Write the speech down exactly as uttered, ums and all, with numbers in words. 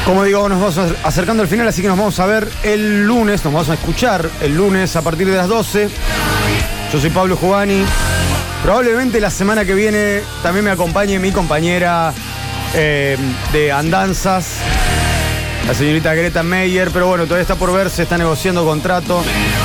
Como digo, nos vamos acercando al final, así que nos vamos a ver el lunes, nos vamos a escuchar el lunes a partir de las doce. Yo soy Pablo Juvani. Probablemente la semana que viene también me acompañe mi compañera eh, de andanzas, la señorita Greta Meyer, pero bueno, todavía está por ver, se está negociando contrato.